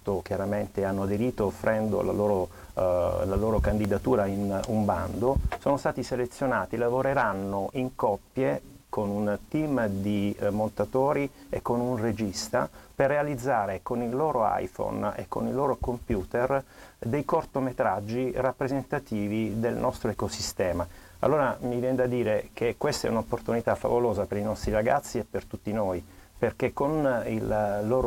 candidato, chiaramente hanno aderito offrendo la loro candidatura in un bando, sono stati selezionati, lavoreranno in coppie con un team di montatori e con un regista per realizzare con il loro iPhone e con il loro computer dei cortometraggi rappresentativi del nostro ecosistema. Allora mi viene da dire che questa è un'opportunità favolosa per i nostri ragazzi e per tutti noi, perché con il loro